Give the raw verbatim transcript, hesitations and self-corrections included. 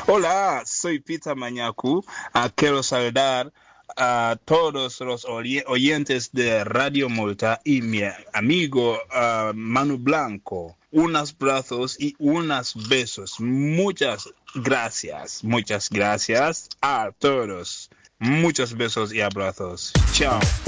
Hola, soy Peter Mañacu. Ah, quiero saludar a todos los oye- oyentes de Radio Malta y mi amigo ah, Manu Blanco. Unos brazos y unos besos. Muchas gracias, muchas gracias a todos. Muchos besos y abrazos. Chao.